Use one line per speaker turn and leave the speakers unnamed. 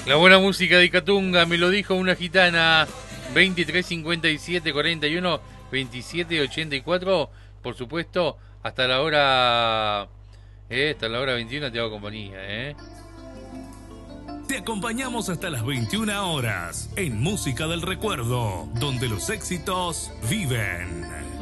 La buena música de Catunga, me lo dijo una gitana. 23 57 41 27 84. Por supuesto, hasta la hora 21 te hago compañía, ¿eh?
Te acompañamos hasta las 21 horas en Música del Recuerdo, donde los éxitos viven.